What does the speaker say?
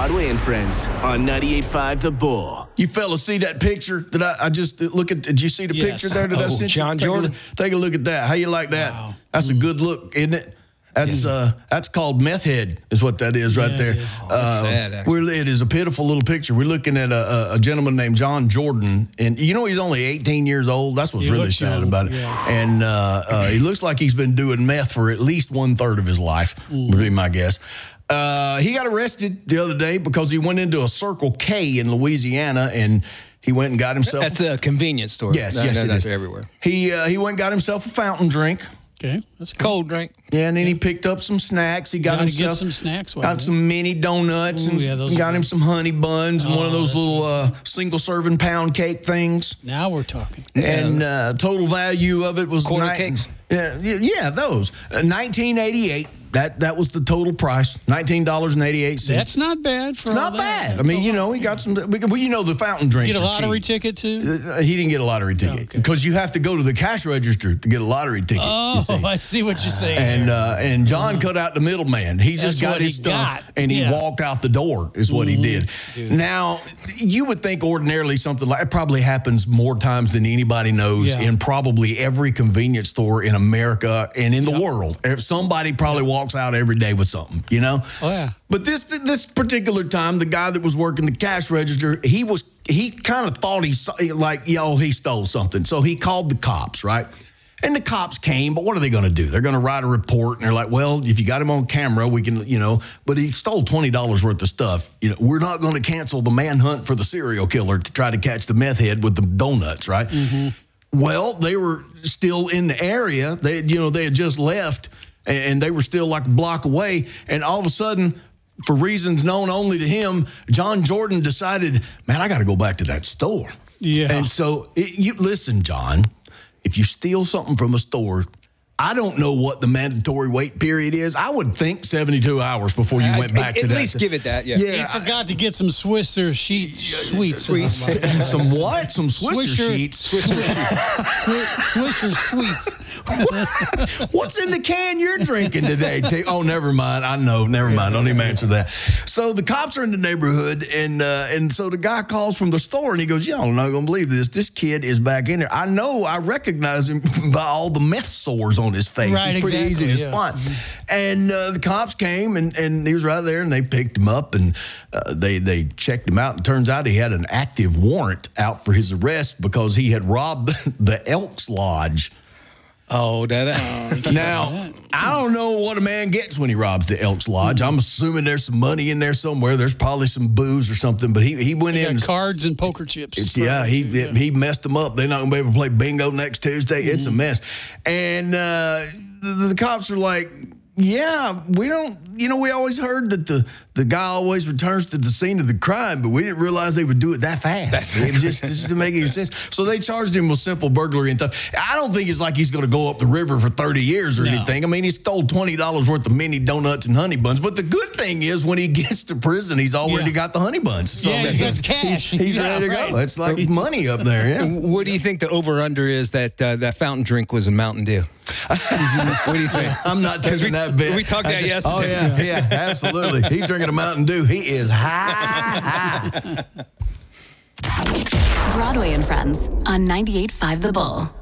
Broadway and Friends on 98.5 The Bull. You fellas see that picture that I just look at? Did you see the picture there that I sent you? John Jordan. Take a look at that. How you like that? Wow. That's a good look, isn't it? That's called meth head, is what that is right there. It is. Sad, actually. It is a pitiful little picture. We're looking at a gentleman named John Jordan, and you know he's only 18 years old. That's what's He really looks sad young, about it. yeah. And he looks like he's been doing meth for at least 1/3 of his life, would be my guess. He got arrested the other day because he went into a Circle K in Louisiana and he went and got himself. That's a convenience store. Yes, it that's is. everywhere. He went and got himself a fountain drink. Okay, that's cool. Cold drink. Yeah, and then he picked up some snacks. He got Gotta himself get some snacks. got some mini donuts Ooh, and yeah, those are got him good. some honey buns and one of those that's little single-serving pound cake things. Now we're talking. And total value of it was Quarter cakes? Yeah, those. 1988. That was the total price. $19.88. That's not bad. For It's all not that. bad. That's I mean, a you lot. know, he got some. Well, you know, the fountain drinks. Get a are lottery cheap. ticket too. He didn't get a lottery ticket Okay. because you have to go to the cash register to get a lottery ticket. Oh, you see. I see what you're saying. And John cut out the middleman. He just That's got what his he stuff got. and he Yeah. walked out the door. Is what he did. Dude. Now you would think ordinarily something like it probably happens more times than anybody knows Yeah. in probably every convenience store in America and in the world. If somebody probably walks out every day with something, you know. Oh, yeah. But this particular time, the guy that was working the cash register, he kind of thought he stole something. So he called the cops, right? And the cops came, but what are they going to do? They're going to write a report, and they're like, well, if you got him on camera, we can, but he stole $20 worth of stuff. We're not going to cancel the manhunt for the serial killer to try to catch the meth head with the donuts, right? Mm-hmm. Well, they were still in the area. They had just left, and they were still like a block away. And all of a sudden, for reasons known only to him, John Jordan decided, man, I got to go back to that store. Yeah. And so, listen, John, if you steal something from a store, I don't know what the mandatory wait period is. I would think 72 hours before you went back to that. At least give it that, yeah. He forgot to get some Swisher sweets. Some what? Some Swisher sheets? Swisher sweets. What's in the can you're drinking today? Oh, never mind. I know. Never mind. Don't even answer that. So the cops are in the neighborhood, and so the guy calls from the store, and he goes, y'all not going to believe this. This kid is back in there. I know. I recognize him by all the meth sores on his face. Right, it's pretty easy to exactly, spot. And the cops came, and he was right there, and they picked him up, and they checked him out. And turns out he had an active warrant out for his arrest because he had robbed the Elks Lodge. Oh, Now, I don't know what a man gets when he robs the Elks Lodge. I'm assuming there's some money in there somewhere. There's probably some booze or something, but he went in. Got cards and poker chips. He messed them up. They're not going to be able to play bingo next Tuesday. It's a mess. And the cops are like, yeah, we don't, we always heard that the guy always returns to the scene of the crime, but we didn't realize they would do it that fast. It just didn't make any sense. So they charged him with simple burglary and stuff. I don't think it's like he's going to go up the river for 30 years or anything. I mean, he stole $20 worth of mini donuts and honey buns. But the good thing is when he gets to prison, he's already got the honey buns. So he's got cash. He's ready to go. It's like money up there, yeah. What do you think the over-under is that fountain drink was a Mountain Dew? What do you think? I'm not taking that bet. We talked that yesterday. Oh, yeah, absolutely. He's drinking a Mountain Dew. He is high. Broadway and Friends on 98.5 The Bull.